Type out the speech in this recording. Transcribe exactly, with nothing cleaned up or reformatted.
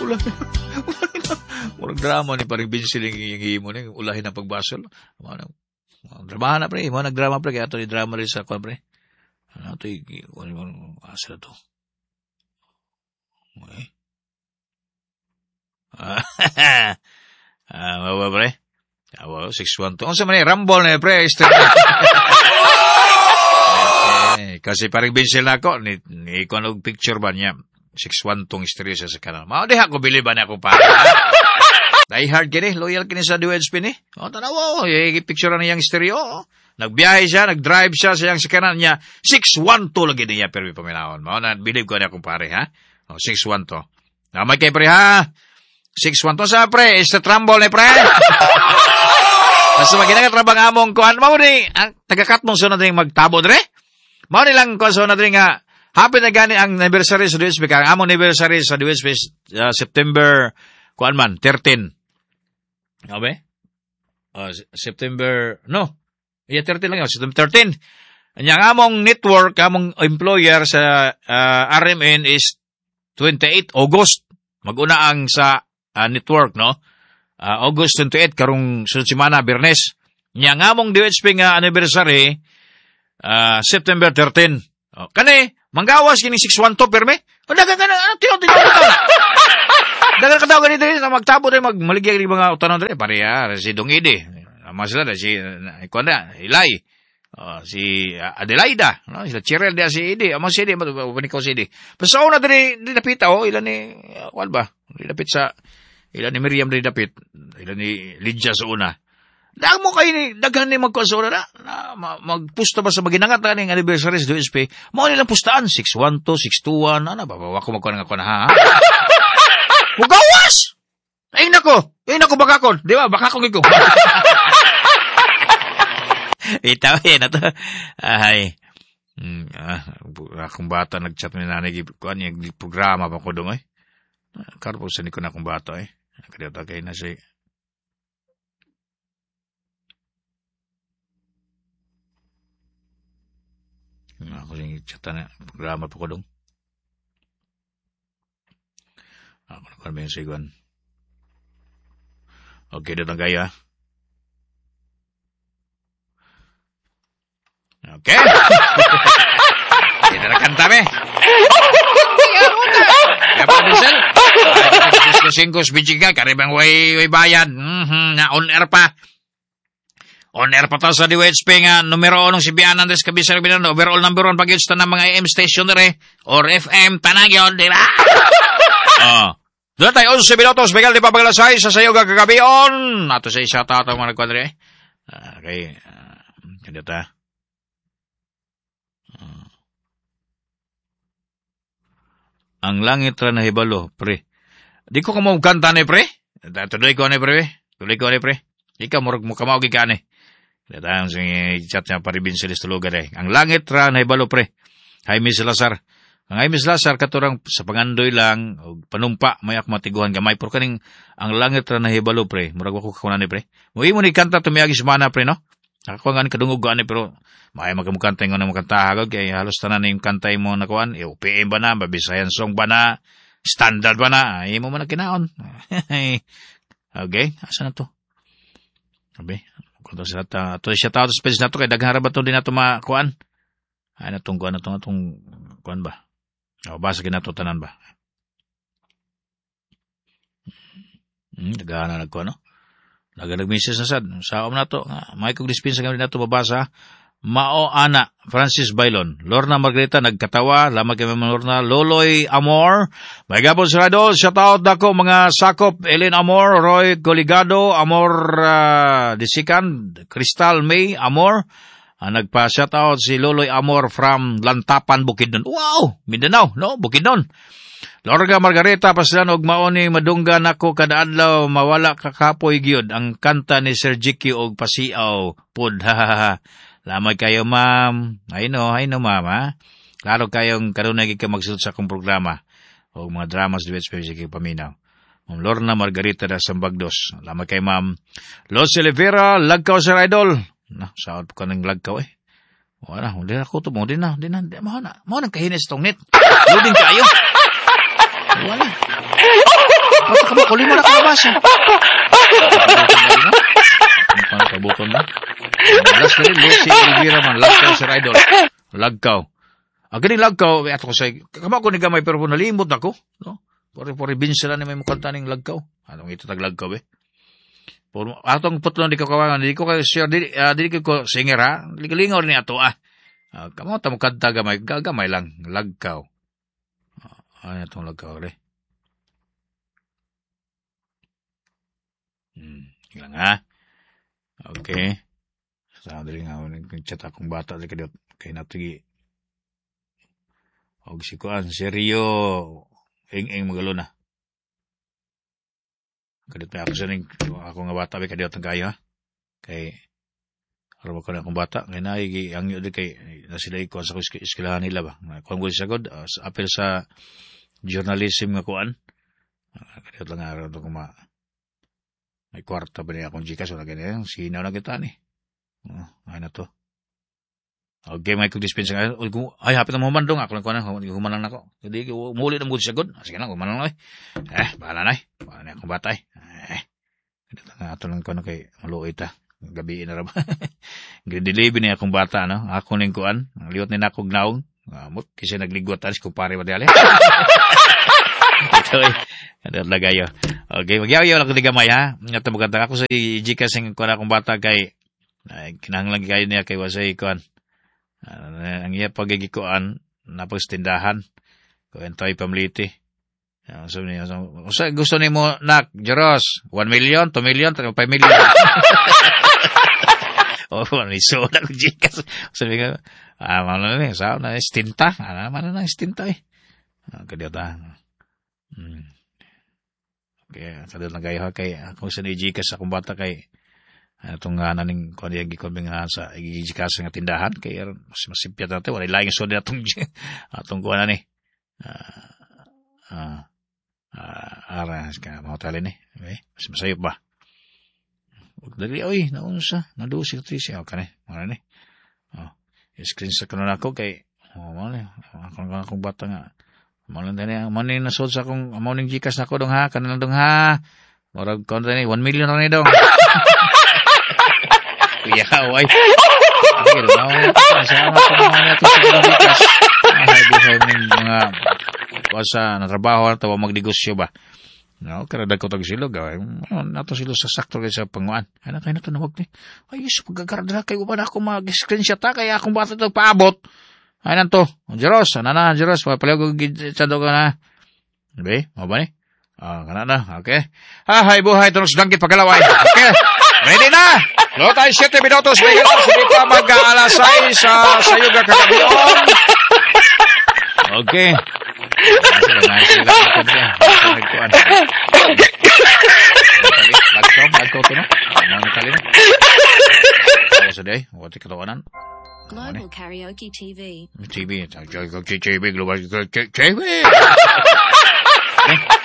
ulahin. Ulahin na. Murag drama ni paring Vincent yung himo ni. Ulahin na pagbasol. Dramahan na, pre. Mga nagdrama, pre. Kaya ito ni drama rin sa kwan, pre. Ano ito yung... Asa na ito? Okay. Ah, mawa, pre. Awa, six one two. Ang sa man Rumble na, pre. Eh, kasi paring Vincent na ako, ni, ni ikonog picture ba niya? six one two history sa kanal. Mao di ako bili ba na ako pa? Die hard kini, loyal kini sa D W S P ni. O tanaw, yung picture na niyang stereo. Nagbiyahe siya, nag-drive siya sa yang sikanan niya. six one two lagi niya pero paminahon. Mao na believe ko na akong pare ha. O six one two. Namay kay pre ha. six one two sa pre, is the trumble ni pre. Basta maginagat rabang among kuan mao ni ang taga-cut mong sunod ring magtabo dre. Mao ni lang ko sunod ring nga happy na gani ang anniversary sa D W S P ka. Ang among anniversary sa D W S P uh, September kuan man thirteen. Okay? Uh, September no. Yeah, thirteen lang yun. September thirteen. Ang among network, among employer sa uh, R M N is twenty-eight August. Mag-una ang sa uh, network, no? Uh, August twenty-eight, karong sunod simana, Biyernes. Yang among D W S P nga anniversary, uh, September thirteen. Oh, kani, manggawas kini six one two, perme? O, dagan ka na, ano, tino, tino, tino. Dagan ka daw ganito rin, magtabo rin, magmaligyan rin mga utanon rin. Pariya, si Dongide. Ama sila, si, ikuan na, Ilay. Uh, si uh, Adelaida, no? Sila Cheryl dia si Idi, amo si Idi, panikaw si Idi. Basta una diri dinapit oh, ilan ni uh, kuan ba? Dinapit sa ilan ni Miriam dinapit, ilan ni Lydia sa una. Dag mo kay ni daghan ni magkuan na, na magpusta ba sa maginangat na ning anniversary sa D W S P. Mao nilang pustaan six one two, six two one, ana ba wa ko magkuan nga kuan ha. Mugawas. Ay nako, ay nako bakakon, di ba? Bakakon ko. Itaw yan na to. Ay. Mm, ah, akong bata nag-chat ni nanay. Kuan yung programa pa ko doon eh. Karpo sa ni ko na akong bata eh. Kadiyata kayo na siya. Ako yung chat na programa pa ko doon. Ako na kung may sigon. Okay, datang kaya. Okay. Kita na kanta me. Ya pa Diesel. Singkos bijig ka karibang way way bayan. Mhm, na on air pa. On air pa ta sa D W S P nga numero uno si Bianan des kabisar binan overall number one pagit sa mga A M station re or F M tanang yon dira. Oh. Doon tayo eleven minutos begal di pa paglasay sa sayo gagabion. Ato sa isa ta atong mga kwadre. Okay. Kadata. Ang langit ra nahibalo, pre. Di ko kamo kanta ni pre. Tuloy ko ni pre. Tuloy ko ni pre. Ikaw murag mo kamao gi kani. Datang sa chat niya paribin sa listulugan eh. Ang langit ra nahibalo, pre. Jaime Salazar. Ang Jaime Salazar katurang sa pangandoy lang og panumpa mayak matiguhan gamay por kaning ang langit ra nahibalo, pre. Murag ko kauna ni pre. Mo imo ni kanta tumiagi semana, pre, no? Ako nga ni kadungog ani pero may magamukantay nga na makantahagag kay halos tanan na yung kantay mo na kuan, O P M ba na, Babisayan song ba na, standard ba na, ay mo man na kinaon. Okay, asa na to? Sabi, kung to siya ta, to siya ta, to space na to, kay daghara ba to din na to makuan? Ay, natong kuan, natong, natong, kuan ba? O, basa kina to tanan ba? Hmm, daghara na nagkuan, no? Naganag-misis na sad. Sa om na to, may kong dispensa kami na to babasa. Mao ana, Francis Bailon. Lorna Margarita, nagkatawa. Lamang kami mga Lorna. Loloy Amor. May gapon sa radio. Shout out dako mga sakop. Ellen Amor. Roy Coligado. Amor uh, Disikan. Crystal May Amor. Uh, nagpa-shout out si Loloy Amor from Lantapan, Bukidnon. Wow! Mindanao, no? Bukidnon. Lorga Margarita, paslan og maoni madungga nako kada adlaw mawala kakapoy gyud ang kanta ni Sir Jiki og pasiaw pud. Lamay kayo, ma'am. I know, I know, ma'am, ha? Klaro kayong karunay ka magsulot sa akong programa o mga dramas di West Pesic paminaw. Ma'am Lorna Margarita da Sambagdos. Lamay kayo, ma'am. Los Olivera, lagkaw Sir Idol. Na, saot po ka ng lagkaw eh. Wala, hindi na ko ito mo. Hindi na, hindi na, mo na. Mo na kahinis tong net. Loading kayo. Wala. Basta ka mo, kuli mo na kalabasa. Ang kabuton na. Last na rin, si Elvira man, lagkaw, Sir Idol. Lagkaw. Ang ganing lagkaw, ato ko sa, kama ko ni gamay, pero po nalimot ako. No? Pori-pori binsila ni may mukanta ng lagkaw. Anong ito tag lagkaw, eh? Puro, atong putlong di ko kawangan, di ko kayo, sir, di, uh, di ko singer, ha? Ligalingaw rin ato, ah. Uh, kamo tamo kanta gamay, gagamay lang, lagkaw. Uh, ano itong lagkaw, eh? Hmm, lang, ha? Okay. Sa dali nga, nag-chat akong bata, di kadot, kay natigi. Og si Kuan, si Rio, ing-ing magalo na. Kadot pa ako sa ning, ako nga bata, may kadot ng kayo, ha? Kay, alam ko na akong bata, kay naigi, ang yun, kay, na sila ikuan sa iskilahan nila ba? Kuan ko siya god, uh, apel sa journalism nga Kuan. Uh, kadot lang araw ito kung ma, may kwarta ba niya akong Gcash, wala ganyan, sinaw na kita ni. Oh, ay na to. Okay, may kong-dispensa nga. Ay, hapit na mamandong. Ako lang ko na. Humanang na ako. Hindi, umuli na mo siya good. Sige na, humanang na. Eh, bahala na eh. Bahala na akong batay. Eh, ito nga, ito lang ko na kay maluoy ta. Gabiin na rin. Gridilibi na akong bata, no? Ako ning kuan. Ang liwat ni nakog naong. Amot, kasi nagligot talis kung pare ba dali. Ito eh. Ano lagayo. Okay, magyaw-yaw lang ko di gamay, ha? Ito maganda ako sa Gcash yung kuan akong bata kay kinahanglan kayo niya kay wasay kuan. Uh, ang iya pagigikuan na pagstindahan ko entoy pamliti. Uh, so niya so, so, gusto nimo nak Jeros one million, two million, five million. Oh, ni so na Gcash. Sabi ko, ah, malo ni sa na istinta, ana man na istinta eh. Uh, kadiyata. Hmm. Okay, kadto na gayo kay ako sa ni Gcash akong bata kay atong nga naning kuan yang gikon nga sa Gcash nga tindahan kay mas masimpyat natin wala laing so atong atong kuan ani ah ah ara ska mo tali ni okay mas masayop ba dali oy naunsa nadusi trisi o kanay mara ni oh screenshot ko na ako kay oh mali akong akong bata nga malan tani manin nasod sa akong amo ning Gcash nako dong ha kanang dong ha murag kon tani one million ra ni dong. Kuya, away. Ay, gano'n. Masama sa mga natin sa Gcash. Ay, buhay ng mga kuasa na trabaho at tawa magnegosyo ba. No, karadag ko tag silog. Nato silo sa sakto kayo sa panguan. Ano kayo na ito na wag ni? Ay, yes, pagkakarada kayo pa na ako mag-screenshot ha. Kaya akong bata ito paabot. Ay, nanto. Jeros, ano na, Jeros. Palago gitsado ka na. Diba? Mo ba ni? Ah, kana na. Okay. Ah, hay buhay. Tunos dangkit pagkalaway. Okay. Ready na! Lo tayo siyete minutos ngayon. Sige pa mag-aalasay sa sayuga kagabion. Okay. Lagkaw, lagkaw ito na. Ano na tali na? Kaya sa day, wati katawanan. Global Karaoke T V. T V, T V, Global T V. Okay.